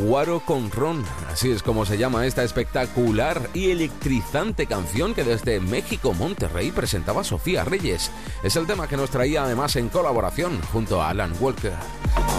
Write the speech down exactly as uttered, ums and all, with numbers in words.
Guaro con Ron. Así es como se llama esta espectacular y electrizante canción que desde México, Monterrey, presentaba Sofía Reyes. Es el tema que nos traía además en colaboración junto a Alan Walker.